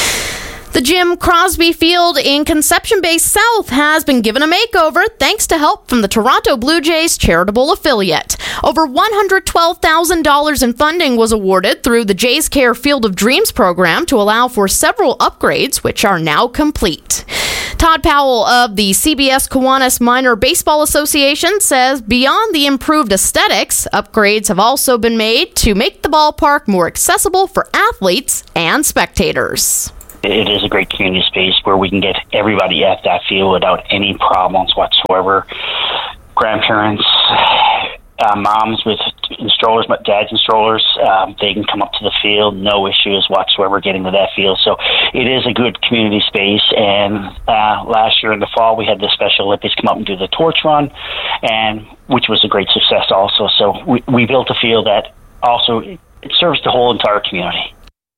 The Jim Crosby Field in Conception Bay South has been given a makeover thanks to help from the Toronto Blue Jays charitable affiliate. Over one hundred twelve thousand dollars in funding was awarded through the Jays Care Field of Dreams program to allow for several upgrades, which are now complete. Todd Powell of the C B S Kiwanis Minor Baseball Association says beyond the improved aesthetics, upgrades have also been made to make the ballpark more accessible for athletes and spectators. It is a great community space where we can get everybody at that field without any problems whatsoever. Grandparents, uh, moms with strollers, dads and strollers, um, they can come up to the field, no issues whatsoever getting to that field. So it is a good community space. And uh, last year in the fall, we had the Special Olympics come up and do the torch run, and which was a great success also. So we, we built a field that also it serves the whole entire community.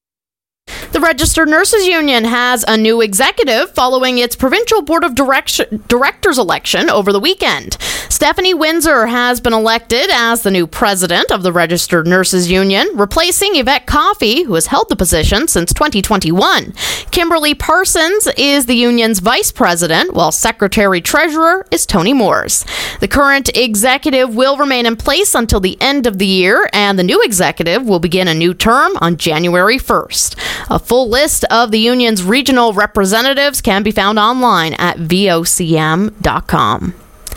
The Registered Nurses Union has a new executive following its provincial board of direction, directors election over the weekend. Stephanie Windsor has been elected as the new president of the Registered Nurses Union, replacing Yvette Coffey, who has held the position since twenty twenty-one. Kimberly Parsons is the union's vice president, while secretary-treasurer is Tony Moores. The current executive will remain in place until the end of the year, and the new executive will begin a new term on January first. A full list of the union's regional representatives can be found online at V O C M dot com.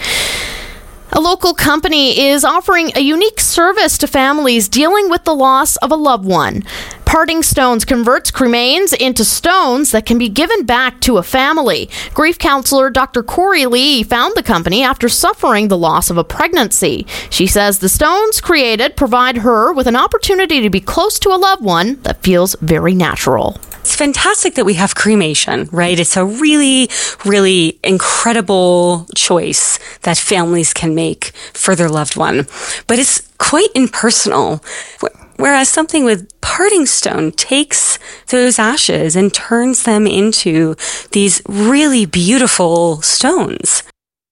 A local company is offering a unique service to families dealing with the loss of a loved one. Parting Stones converts cremains into stones that can be given back to a family. Grief counselor Doctor Corey Lee found the company after suffering the loss of a pregnancy. She says the stones created provide her with an opportunity to be close to a loved one that feels very natural. It's fantastic that we have cremation, right? It's a really, really incredible choice that families can make for their loved one. But it's quite impersonal. Whereas something with Parting Stone takes those ashes and turns them into these really beautiful stones.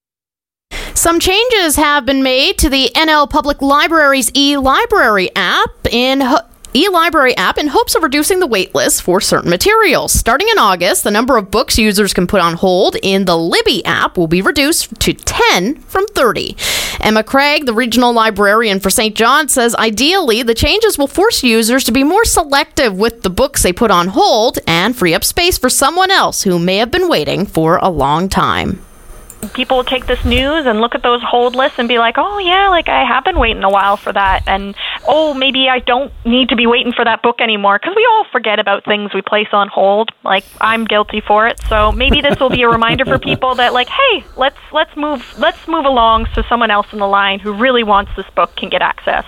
Some changes have been made to the N L Public Library's e-library app in ho- e-library app in hopes of reducing the wait list for certain materials. Starting in August, the number of books users can put on hold in the Libby app will be reduced to ten from thirty. Emma Craig, the regional librarian for Saint John, says ideally the changes will force users to be more selective with the books they put on hold and free up space for someone else who may have been waiting for a long time. People will take this news and look at those hold lists and be like, oh, yeah, like I have been waiting a while for that. And, oh, maybe I don't need to be waiting for that book anymore. Because we all forget about things we place on hold. Like, I'm guilty for it. So maybe this will be a reminder for people that, like, hey, let's let's move let's move along so someone else in the line who really wants this book can get access.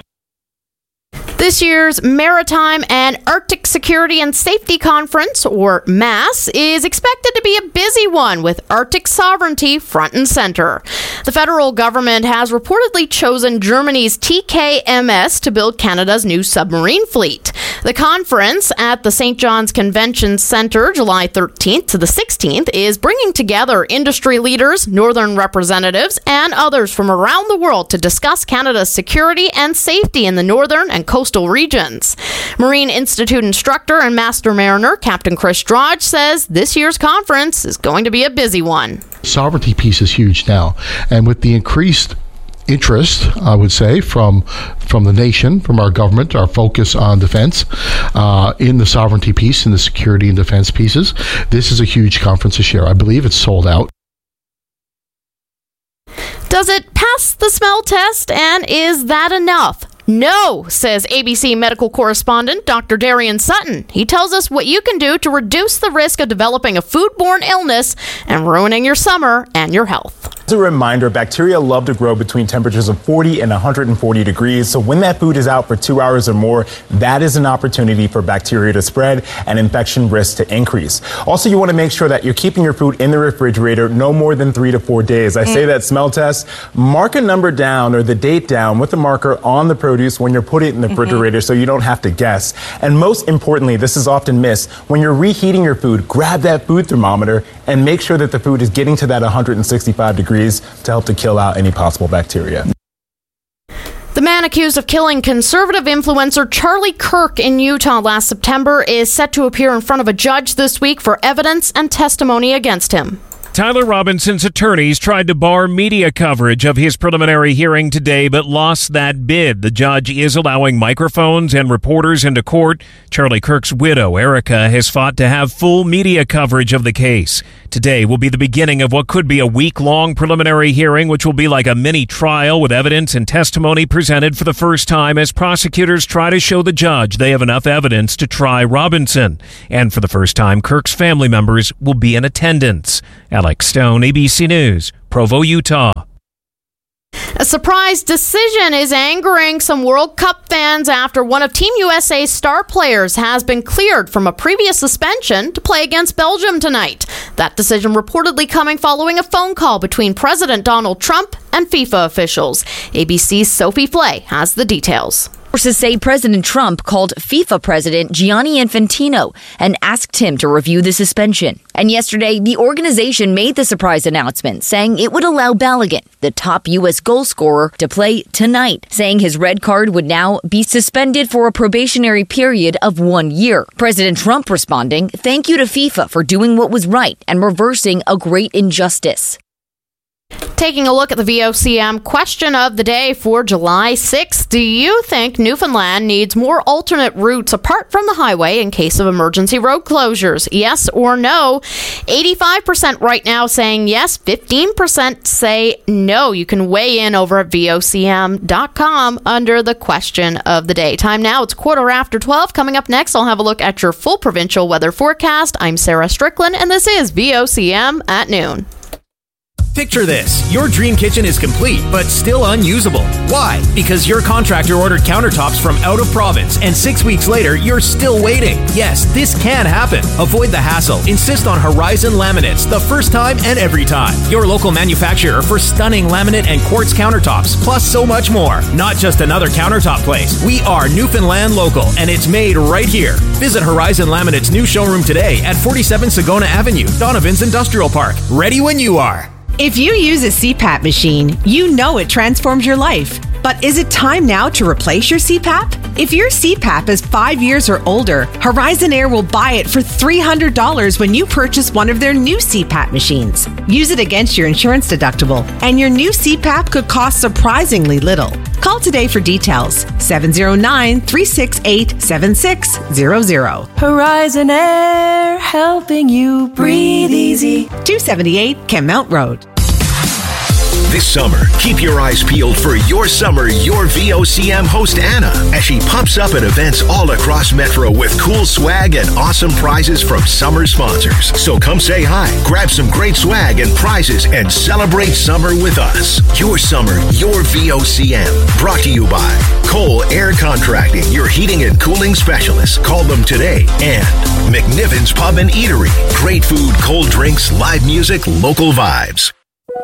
This year's Maritime and Arctic Security and Safety Conference, or MASS, is expected to be a busy one with Arctic sovereignty front and center. The federal government has reportedly chosen Germany's T K M S to build Canada's new submarine fleet. The conference at the Saint John's Convention Centre, July thirteenth to the sixteenth, is bringing together industry leaders, northern representatives, and others from around the world to discuss Canada's security and safety in the northern and coastal regions. Marine Institute instructor and master mariner Captain Chris Drodge says this year's conference is going to be a busy one. Sovereignty piece is huge now, and with the increased interest, I would say, from from the nation, from our government, our focus on defense, uh, in the sovereignty piece, in the security and defense pieces, this is a huge conference this year. I believe it's sold out. Does it pass the smell test, and is that enough? No, says A B C medical correspondent Doctor Darian Sutton. He tells us what you can do to reduce the risk of developing a foodborne illness and ruining your summer and your health. As a reminder, bacteria love to grow between temperatures of forty and one hundred forty degrees. So when that food is out for two hours or more, that is an opportunity for bacteria to spread and infection risk to increase. Also, you want to make sure that you're keeping your food in the refrigerator no more than three to four days. I mm. say that smell test, mark a number down or the date down with the marker on the produce when you're putting it in the mm-hmm. refrigerator so you don't have to guess. And most importantly, this is often missed, when you're reheating your food, grab that food thermometer and make sure that the food is getting to that one hundred sixty-five degrees to help to kill out any possible bacteria. The man accused of killing conservative influencer Charlie Kirk in Utah last September is set to appear in front of a judge this week for evidence and testimony against him. Tyler Robinson's attorneys tried to bar media coverage of his preliminary hearing today, but lost that bid. The judge is allowing microphones and reporters into court. Charlie Kirk's widow, Erica, has fought to have full media coverage of the case. Today will be the beginning of what could be a week-long preliminary hearing, which will be like a mini trial with evidence and testimony presented for the first time as prosecutors try to show the judge they have enough evidence to try Robinson. And for the first time, Kirk's family members will be in attendance. Alex Stone, A B C News, Provo, Utah. A surprise decision is angering some World Cup fans after one of Team U S A's star players has been cleared from a previous suspension to play against Belgium tonight. That decision reportedly coming following a phone call between President Donald Trump and FIFA officials. A B C's Sophie Flay has the details. Sources say President Trump called FIFA President Gianni Infantino and asked him to review the suspension. And yesterday, the organization made the surprise announcement, saying it would allow Balogun, the top U S goal scorer, to play tonight, saying his red card would now be suspended for a probationary period of one year. President Trump responding, "Thank you to FIFA for doing what was right and reversing a great injustice." Taking a look at the V O C M question of the day for July sixth, do you think Newfoundland needs more alternate routes apart from the highway in case of emergency road closures? Yes or no? eighty-five percent right now saying yes, fifteen percent say no. You can weigh in over at V O C M dot com under the question of the day. Time now, it's quarter after twelve. Coming up next, I'll have a look at your full provincial weather forecast. I'm Sarah Strickland, and this is V O C M at noon. Picture this. Your dream kitchen is complete, but still unusable. Why? Because your contractor ordered countertops from out of province, and six weeks later, you're still waiting. Yes, this can happen. Avoid the hassle. Insist on Horizon Laminates, the first time and every time. Your local manufacturer for stunning laminate and quartz countertops, plus so much more. Not just another countertop place. We are Newfoundland local, and it's made right here. Visit Horizon Laminate's new showroom today at forty-seven Sagona Avenue, Donovan's Industrial Park. Ready when you are. If you use a C PAP machine, you know it transforms your life. But is it time now to replace your C PAP? If your C PAP is five years or older, Horizon Air will buy it for three hundred dollars when you purchase one of their new C PAP machines. Use it against your insurance deductible, and your new C PAP could cost surprisingly little. Call today for details. seven oh nine, three six eight, seven six zero zero. Horizon Air, helping you breathe easy. two seventy-eight Kenmount Road. This summer, keep your eyes peeled for Your Summer, Your V O C M host Anna as she pops up at events all across Metro with cool swag and awesome prizes from summer sponsors. So come say hi, grab some great swag and prizes, and celebrate summer with us. Your Summer, Your V O C M. Brought to you by Cole Air Contracting, your heating and cooling specialist. Call them today. And McNiven's Pub and Eatery. Great food, cold drinks, live music, local vibes.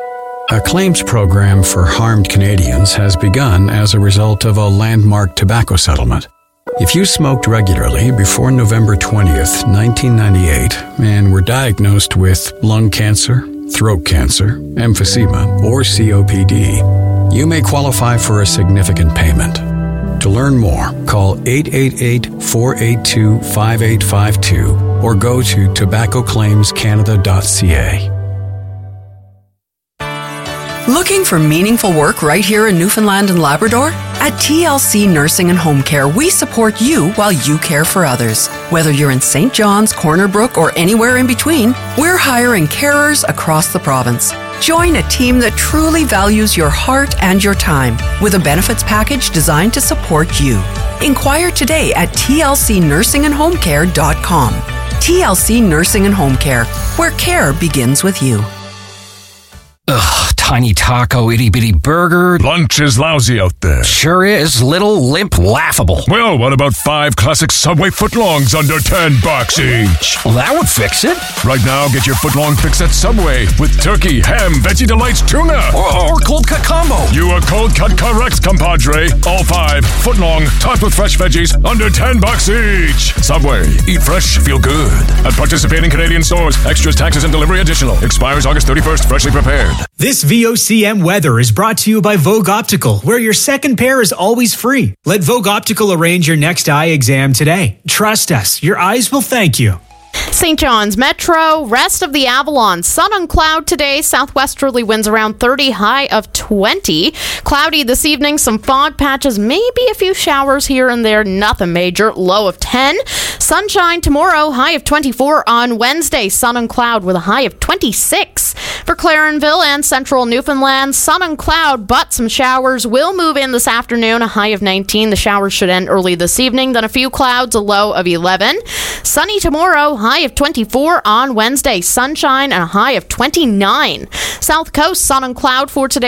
A claims program for harmed Canadians has begun as a result of a landmark tobacco settlement. If you smoked regularly before November twentieth, nineteen ninety-eight, and were diagnosed with lung cancer, throat cancer, emphysema, or C O P D, you may qualify for a significant payment. To learn more, call eight eight eight, four eight two, five eight five two or go to tobacco claims canada dot c a. Looking for meaningful work right here in Newfoundland and Labrador? At T L C Nursing and Home Care, we support you while you care for others. Whether you're in Saint John's, Corner Brook, or anywhere in between, we're hiring carers across the province. Join a team that truly values your heart and your time with a benefits package designed to support you. Inquire today at T L C nursing and home care dot com. T L C Nursing and Home Care, where care begins with you. Ugh, tiny taco, itty bitty burger. Lunch is lousy out there. Sure is. Little, limp, laughable. Well, what about five classic Subway footlongs under ten bucks each? Well, that would fix it. Right now, get your footlong fix at Subway with turkey, ham, Veggie Delights, tuna. Or, or cold cut combo. You are cold cut correct, compadre. All five, footlong, topped with fresh veggies, under ten bucks each. Subway, eat fresh, feel good. At participating Canadian stores, extras, taxes, and delivery additional. Expires August thirty-first, freshly prepared. This V O C M weather is brought to you by Vogue Optical, where your second pair is always free. Let Vogue Optical arrange your next eye exam today. Trust us, your eyes will thank you. Saint John's Metro, rest of the Avalon. Sun and cloud today. Southwesterly winds around thirty, high of twenty. Cloudy this evening, some fog patches, maybe a few showers here and there, nothing major. Low of ten. Sunshine tomorrow, high of twenty-four. On Wednesday, sun and cloud with a high of twenty-six. For Clarenville and central Newfoundland, sun and cloud, but some showers will move in this afternoon, a high of nineteen. The showers should end early this evening. Then a few clouds, a low of eleven. Sunny tomorrow, high of twenty-four. On Wednesday, sunshine and a high of twenty-nine. South Coast, sun and cloud for today.